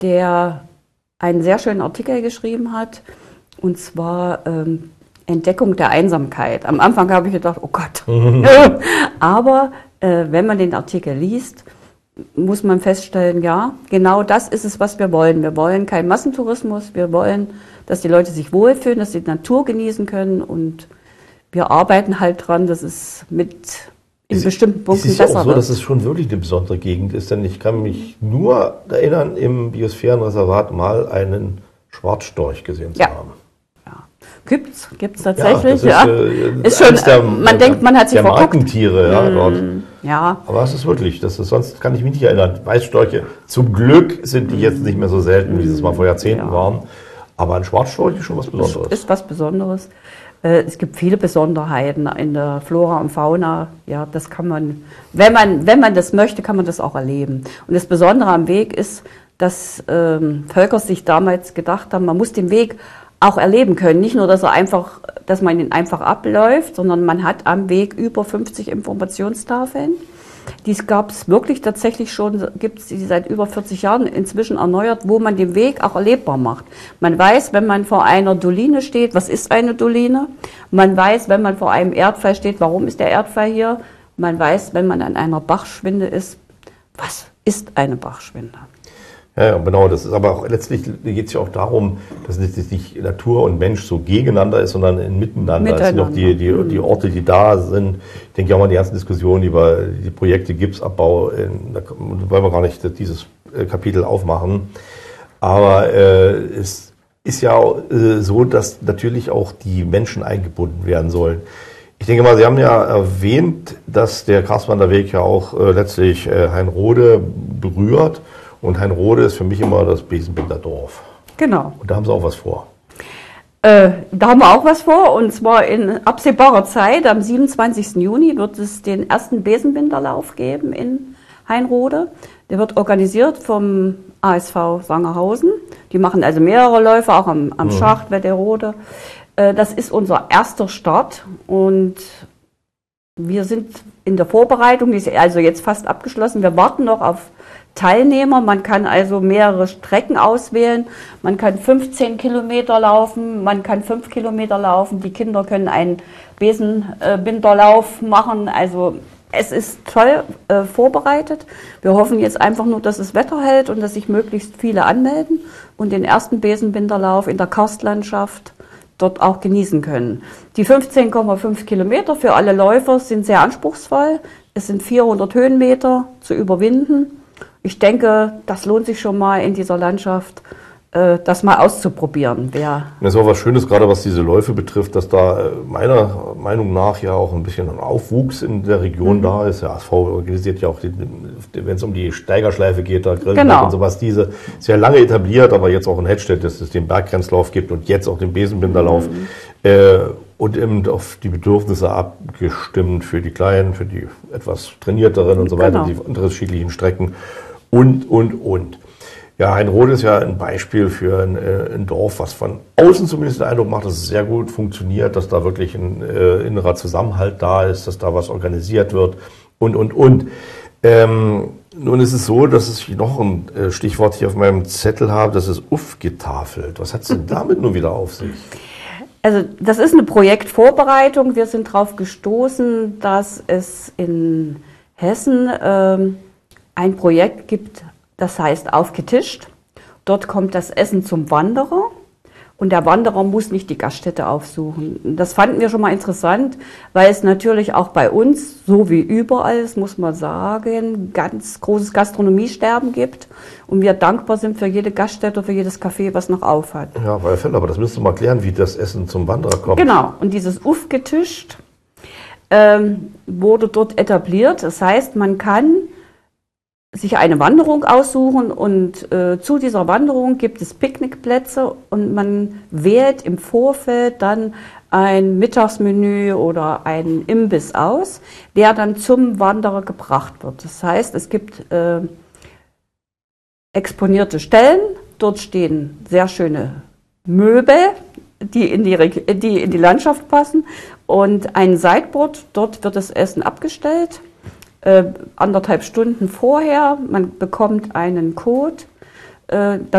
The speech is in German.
der einen sehr schönen Artikel geschrieben hat, und zwar Entdeckung der Einsamkeit. Am Anfang habe ich gedacht, oh Gott. Aber wenn man den Artikel liest, muss man feststellen, ja, genau das ist es, was wir wollen. Wir wollen keinen Massentourismus, wir wollen, dass die Leute sich wohlfühlen, dass sie die Natur genießen können, und wir arbeiten halt dran, dass es in bestimmten Punkten besser wird. Es ist ja auch so, dass es schon wirklich eine besondere Gegend ist, denn ich kann mich nur erinnern, im Biosphärenreservat mal einen Schwarzstorch gesehen zu haben. Gibt's tatsächlich, ja. Ist schon, man denkt, man hat sich verguckt. Markentiere, dort. Ja. Aber es ist wirklich, sonst kann ich mich nicht erinnern. Weißstörche, zum Glück sind die jetzt nicht mehr so selten, wie es mal vor Jahrzehnten waren. Aber ein Schwarzstorch ist schon was Besonderes. Ist was Besonderes. Es gibt viele Besonderheiten in der Flora und Fauna. Ja, das kann man, wenn man das möchte, kann man das auch erleben. Und das Besondere am Weg ist, dass Völker sich damals gedacht haben, man muss den Weg auch erleben können. Nicht nur, dass man ihn einfach abläuft, sondern man hat am Weg über 50 Informationstafeln. Dies gab es wirklich tatsächlich schon, gibt es die seit über 40 Jahren inzwischen erneuert, wo man den Weg auch erlebbar macht. Man weiß, wenn man vor einer Doline steht, was ist eine Doline? Man weiß, wenn man vor einem Erdfall steht, warum ist der Erdfall hier? Man weiß, wenn man an einer Bachschwinde ist, was ist eine Bachschwinde? Ja, genau, das ist aber auch letztlich geht es ja auch darum, dass nicht Natur und Mensch so gegeneinander ist, sondern ein Miteinander. Es sind auch die Orte, die da sind. Ich denke auch mal an die ganzen Diskussionen über die Projekte Gipsabbau, da wollen wir gar nicht dieses Kapitel aufmachen. Aber es ist ja so, dass natürlich auch die Menschen eingebunden werden sollen. Ich denke mal, Sie haben ja erwähnt, dass der Karstwanderweg ja auch letztlich Hainrode berührt. Und Hainrode ist für mich immer das Besenbinder Dorf. Genau. Und da haben Sie auch was vor. Da haben wir auch was vor, und zwar in absehbarer Zeit, am 27. Juni wird es den ersten Besenbinderlauf geben in Hainrode. Der wird organisiert vom ASV Sangerhausen. Die machen also mehrere Läufe, auch am Schacht, Wetterode. Das ist unser erster Start, und wir sind in der Vorbereitung, die ist also jetzt fast abgeschlossen. Wir warten noch auf Teilnehmer. Man kann also mehrere Strecken auswählen. Man kann 15 Kilometer laufen, man kann 5 Kilometer laufen. Die Kinder können einen Besenbinderlauf machen. Also es ist toll vorbereitet. Wir hoffen jetzt einfach nur, dass das Wetter hält und dass sich möglichst viele anmelden und den ersten Besenbinderlauf in der Karstlandschaft dort auch genießen können. Die 15,5 Kilometer für alle Läufer sind sehr anspruchsvoll. Es sind 400 Höhenmeter zu überwinden. Ich denke, das lohnt sich schon mal in dieser Landschaft, das mal auszuprobieren. Das ist auch was Schönes, gerade was diese Läufe betrifft, dass da meiner Meinung nach ja auch ein bisschen ein Aufwuchs in der Region da ist. Der ASV organisiert ja auch, wenn es um die Steigerschleife geht, da Grillen und sowas, diese ist ja lange etabliert, aber jetzt auch in Hettstedt, dass es den Berggrenzlauf gibt und jetzt auch den Besenbinderlauf. Und eben auf die Bedürfnisse abgestimmt für die Kleinen, für die etwas trainierteren und so weiter, die unterschiedlichen Strecken und. Ja, Hainrode ist ja ein Beispiel für ein Dorf, was von außen zumindest den Eindruck macht, dass es sehr gut funktioniert, dass da wirklich ein innerer Zusammenhalt da ist, dass da was organisiert wird und. Nun ist es so, dass ich noch ein Stichwort hier auf meinem Zettel habe, das ist aufgetafelt. Was hat es denn damit nun wieder auf sich? Also das ist eine Projektvorbereitung. Wir sind darauf gestoßen, dass es in Hessen ein Projekt gibt, das heißt Aufgetischt. Dort kommt das Essen zum Wanderer, und der Wanderer muss nicht die Gaststätte aufsuchen. Das fanden wir schon mal interessant, weil es natürlich auch bei uns, so wie überall, das muss man sagen, ganz großes Gastronomiesterben gibt und wir dankbar sind für jede Gaststätte, für jedes Café, was noch auf hat. Ja, bei Fälle, aber das müsst ihr mal klären, wie das Essen zum Wanderer kommt. Genau, und dieses Aufgetischt wurde dort etabliert. Das heißt, man kann sich eine Wanderung aussuchen, und zu dieser Wanderung gibt es Picknickplätze, und man wählt im Vorfeld dann ein Mittagsmenü oder einen Imbiss aus, der dann zum Wanderer gebracht wird. Das heißt, es gibt exponierte Stellen, dort stehen sehr schöne Möbel, die in die Landschaft passen, und ein Sideboard, dort wird das Essen abgestellt. 1,5 Stunden vorher, man bekommt einen Code, dann